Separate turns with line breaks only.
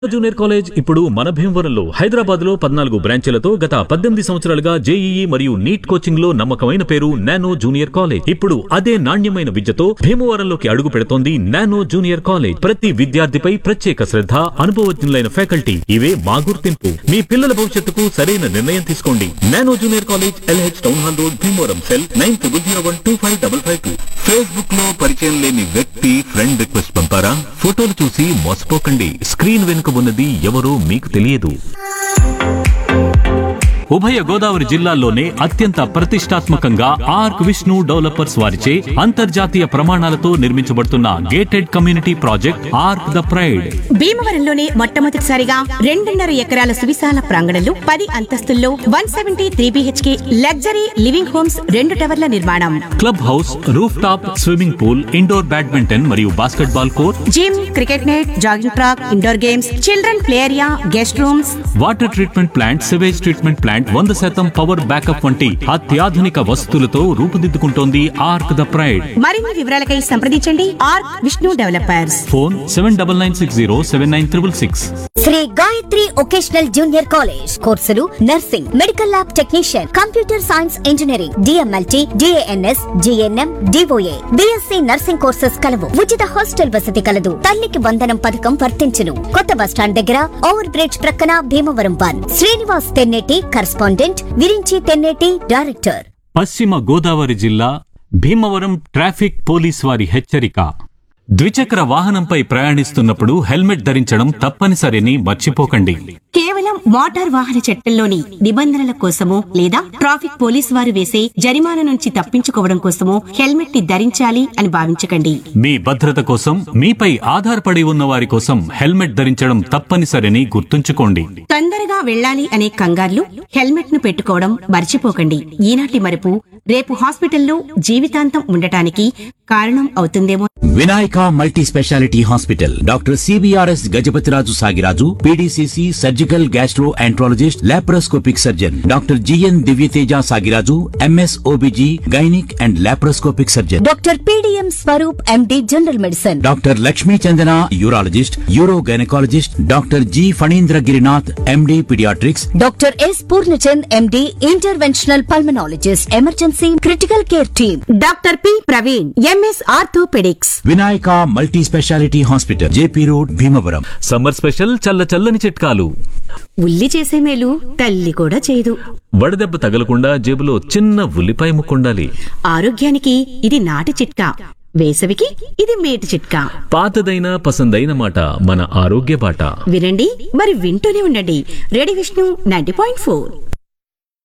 Junior college ఇప్పుడు మన భీమవరంలో హైదరాబాద్ లో 14 బ్రాంచీలతో గత 18 సంవత్సరాలుగా జేఈఈ మరియు నీట్ కోచింగ్ లో నమ్మకమైన పేరు నానో జూనియర్ కాలేజ్. ఇప్పుడు అదే నాణ్యమైన విద్యతో భీమవరంలోకి అడుగు పెడుతోంది నానో జూనియర్ కాలేజ్. ప్రతి విద్యార్థిపై ప్రత్యేక శ్రద్ధ, అనుభవజ్ఞులైన ఫ్యాకల్టీ, ఇవే మా గుర్తింపు. మీ పిల్లల భవిష్యత్తుకు సరైన నిర్ణయం తీసుకోండి. Nano junior college, LH town hall road, Bhimavaram. Cell 9001255552. Facebook లో పరిచయం లేని వ్యక్తి ఫ్రెండ్ రిక్వెస్ట్ పంపారా? ఫోటోలు చూసి మోసపోకండి. స్క్రీన్ వెనుక ఉన్నది ఎవరో మీకు తెలియదు. ఉభయ గోదావరి జిల్లాల్లోనే అత్యంత ప్రతిష్టాత్మకంగా ఆర్క్ విష్ణు డెవలపర్స్ వారిచే అంతర్జాతీయ ప్రమాణాలతో నిర్మించబడుతున్న gated community project arc the pride.
భీమవరంలోనే మొట్టమొదటిసారిగా 2.5 ఎకరాల సువిశాల ప్రాంగణంలో 10 అంతస్తుల్లో 173 BHK లగ్జరీ లివింగ్ హోమ్స్ 2 టవర్ల నిర్మాణం.
Club house, roof top swimming pool, indoor badminton మరియు basket ball court,
gym, cricket net, jogging track, indoor games, children play area, guest rooms,
water treatment plant, sewage treatment plant, 100% power backup వంటి అత్యాధునిక వసతులతో రూపుదిద్దుకుంటోంది arc the pride.
మరిన్ని వివరాలకై సంప్రదించండి arc Vishnu developers.
Phone 7990796666.
Shri Gayatri vocational junior college. కోర్సులు nursing, medical lab technician, computer science engineering, DMLT, DANS, GNM, DOA, BSc nursing courses కలవు. ఉచిత hostel వసతి కలదు. తల్లికి వందనం పథకం వర్తించును. కొత్త బస్టాండ్ దగ్గర ఓవర్ బ్రిడ్జ్ ప్రక్కన భీమవరం 1. Srinivas Tenneti correspondent, Virinchi Tenneti director.
పశ్చిమ గోదావరి జిల్లా భీమవరం ట్రాఫిక్ పోలీస్ వారి హెచ్చరిక. ద్విచక్ర వాహనంపై ప్రయాణిస్తున్నప్పుడు హెల్మెట్ ధరించడం తప్పనిసరిని మర్చిపోకండి.
కేవలం మోటార్ వాహన చట్టంలోని నిబంధనల కోసమో లేదా ట్రాఫిక్ పోలీస్ వారు వేసే జరిమానా నుంచి తప్పించుకోవడం కోసమో హెల్మెట్ ని ధరించాలి అని భావించకండి.
మీ భద్రత కోసం, మీపై ఆధారపడి ఉన్న వారి కోసం హెల్మెట్ ధరించడం తప్పనిసరిని గుర్తుంచుకోండి.
తొందరగా వెళ్ళాలి అనే కంగారులు హెల్మెట్ ను పెట్టుకోవడం మర్చిపోకండి. ఈనాటి మరుపు రేపు హాస్పిటల్లో జీవితాంతం ఉండటానికి కారణం అవుతుందేమో.
Vinayaka multi speciality hospital. Doctor CBRS Gajapathiraju Sagiraju, PDCC surgical gastro enterologist, laparoscopic surgeon. Doctor GN Divyateja Sagiraju, MS OBG gynaec and laparoscopic surgeon.
Doctor PDM Swaroop MD general medicine.
Doctor Lakshmi Chandana urologist, euro gynaecologist. Doctor G Phanindra Girinath MD paediatrics.
Doctor S Purnachand MD interventional pulmonologist, emergency critical care team.
Doctor P Praveen MS orthopaedics.
Vinayaka multi speciality hospital, JP road, Bhimavaram.
Summer special చల్లని చిట్కాలు.
ఉల్లి చేసే మేలు తల్లి కూడా చేయదు.
వడదెబ్బ తగలకుండా జేబులో చిన్న ఉల్లిపాయ ముక్కుండాలి.
ఆరోగ్యానికి ఇది నాటి చిట్కా, వేసవికి ఇది మేటి చిట్కా.
పాతదైన పసందైన మాట మన ఆరోగ్య బాట.
వినండి, మరి వింటూనే ఉండండి. రేడియో విష్ణు 90.4.